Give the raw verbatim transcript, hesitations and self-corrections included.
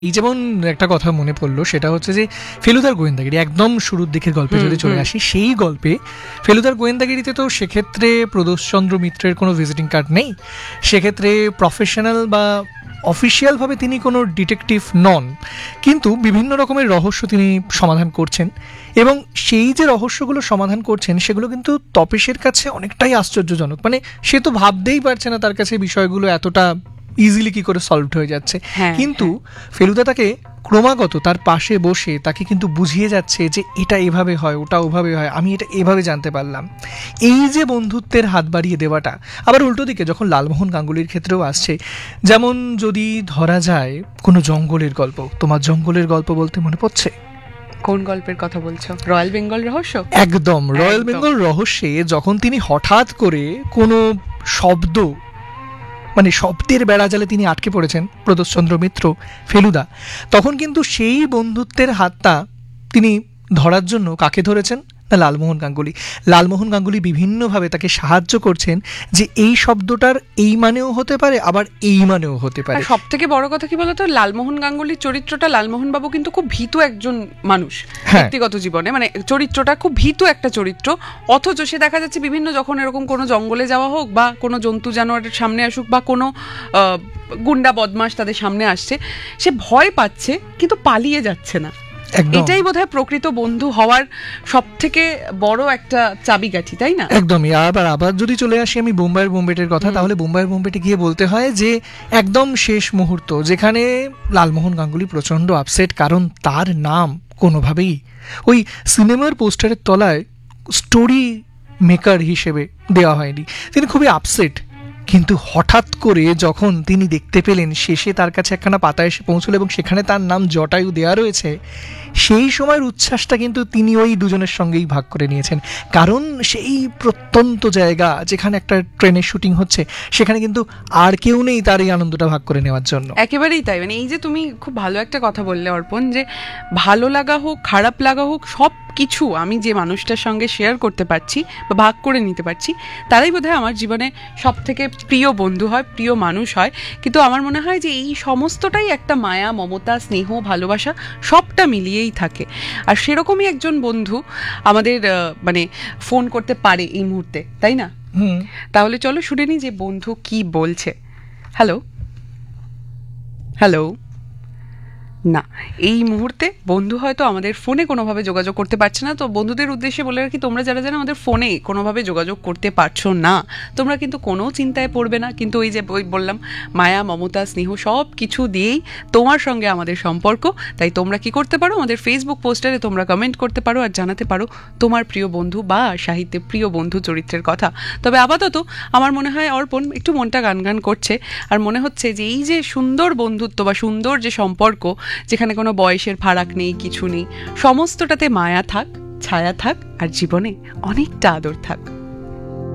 এই যেমন একটা কথা মনে পড়লো, সেটা হচ্ছে যে ফেলুদার গোয়েন্দাগিরি একদম শুরুর দিকের গল্পে যদি চলে আসি, সেই গল্পে ফেলুদার গোয়েন্দাগিরিতে তো সেক্ষেত্রে প্রদোষচন্দ্র মিত্রের কোনো ভিজিটিং কার্ড নেই, সেক্ষেত্রে প্রফেশনাল বা অফিসিয়ালভাবে তিনি কোনো ডিটেকটিভ নন, কিন্তু বিভিন্ন রকমের রহস্য তিনি সমাধান করছেন, এবং সেই যে রহস্যগুলো সমাধান করছেন সেগুলো কিন্তু তপেশের কাছে অনেকটাই আশ্চর্যজনক। মানে সে তো ভাবতেই পারছে না তার কাছে বিষয়গুলো এতটা ইজিলি কি করে সলভড হয়ে যাচ্ছে, কিন্তু ফেলুদা তাকে ক্রমাগত তার পাশে বসে তাকে কিন্তু বুঝিয়ে যাচ্ছে যে এটা এভাবে হয়, ওটা ওভাবে হয়, আমি এটা এভাবে জানতে পারলাম। এই যে বন্ধুত্বের হাত বাড়িয়ে দেওয়াটা, আবার উল্টো দিকে যখন লালমোহন গাঙ্গুলির ক্ষেত্রেও আসছে, যেমন যদি ধরা যায় কোনো জঙ্গলের গল্প, তোমার জঙ্গলের গল্প বলতে মনে পড়ছে? কোন গল্পের কথা বলছো? রয়্যাল বেঙ্গল রহস্য? একদম, রয়্যাল বেঙ্গল রহস্যে যখন তিনি হঠাৎ করে কোনো শব্দ, মানে শব্দের বেড়াজালে তিনি আটকে পড়েছেন, প্রদোষচন্দ্র মিত্র ফেলুদা, তখন কিন্তু সেই বন্ধুত্বের হাতটা তিনি ধরার জন্য কাকে ধরেছেন না লালমোহন গাঙ্গুলি। লালমোহন গাঙ্গুলি বিভিন্নভাবে তাকে সাহায্য করছেন যে এই শব্দটার এই মানেও হতে পারে, আবার এই মানেও হতে পারে। সব থেকে বড় কথা কি বলতো, লালমোহন গাঙ্গুলির চরিত্রটা, লালমোহন বাবু কিন্তু খুব ভীতু একজন মানুষ ব্যক্তিগত জীবনে, মানে চরিত্রটা খুব ভীতু একটা চরিত্র, অথচ সে দেখা যাচ্ছে বিভিন্ন যখন এরকম কোনো জঙ্গলে যাওয়া হোক বা কোনো জন্তু জানোয়ারের সামনে আসুক বা কোনো গুন্ডা বদমাশ তাদের সামনে আসছে, সে ভয় পাচ্ছে কিন্তু পালিয়ে যাচ্ছে না। এটাই বোধহয় প্রকৃত বন্ধু হওয়ার সব থেকে বড় একটা চাবিকাঠি, তাই না? একদমই। আবার আবার যদি চলে আসি আমি বোম্বাইয়ের বোম্বেটের কথা, তাহলে বোম্বাইয়ের বোম্বেটে গিয়ে বলতে হয় যে একদম শেষ মুহূর্ত, যেখানে লালমোহন গাঙ্গুলি প্রচন্ড আপসেট, কারণ তার নাম কোনোভাবেই ওই সিনেমার পোস্টারের তলায় স্টোরি মেকার হিসেবে দেওয়া হয়নি। তিনি খুবই আপসেট, কিন্তু হঠাৎ করে যখন তিনি দেখতে পেলেন শেষে তার কাছে একখানা পাতা এসে পৌঁছলো এবং সেখানে তার নাম জটায়ু দেওয়া রয়েছে, সেই সময়ের উচ্ছ্বাসটা কিন্তু তিনি ওই দুজনের সঙ্গেই ভাগ করে নিয়েছেন। কারণ সেই প্রত্যন্ত জায়গা যেখানে একটা ট্রেনের শুটিং হচ্ছে, সেখানে কিন্তু আর কেউ নেই তার এই আনন্দটা ভাগ করে নেওয়ার জন্য। একেবারেই তাই। মানে এই যে তুমি খুব ভালো একটা কথা বললে অর্পণ, যে ভালো লাগা হোক খারাপ লাগা হোক সব কিছু আমি যে মানুষটার সঙ্গে শেয়ার করতে পারছি বা ভাগ করে নিতে পারছি, তারাই বোধহয় আমার জীবনে সব থেকে প্রিয় বন্ধু হয়, প্রিয় মানুষ হয়। কিন্তু আমার মনে হয় যে এই সমস্তটাই একটা মায়া, মমতা, স্নেহ, ভালোবাসা সবটা মিলিয়েই থাকে। আর সেরকমই একজন বন্ধু আমাদের মানে ফোন করতে পারে এই মুহূর্তে, তাই না? হুম, তাহলে চলো শুনে নি যে বন্ধু কি বলছে। হ্যালো হ্যালো না, এই মুহূর্তে বন্ধু হয়তো আমাদের ফোনে কোনোভাবে যোগাযোগ করতে পারছে না। তো বন্ধুদের উদ্দেশ্যে বলে রাখি, তোমরা যারা যারা আমাদের ফোনে কোনোভাবে যোগাযোগ করতে পারছো না, তোমরা কিন্তু কোনো চিন্তায় পড়বে না। কিন্তু ওই যে ওই বললাম, মায়া, মমতা, স্নেহ সব কিছু দিয়েই তোমার সঙ্গে আমাদের সম্পর্ক। তাই তোমরা কি করতে পারো, আমাদের ফেসবুক পোস্টারে তোমরা কমেন্ট করতে পারো আর জানাতে পারো তোমার প্রিয় বন্ধু বা সাহিত্যে প্রিয় বন্ধু চরিত্রের কথা। তবে আপাতত আমার মনে হয় অর্পণ একটু মনটা গান গান করছে, আর মনে হচ্ছে যে এই যে সুন্দর বন্ধুত্ব বা সুন্দর যে সম্পর্ক, যেখানে কোনো বয়সের ফারাক নেই, কিছু নেই, সমস্তটাতে মায়া থাক, ছায়া থাক, আর জীবনে অনেকটা আদর থাক।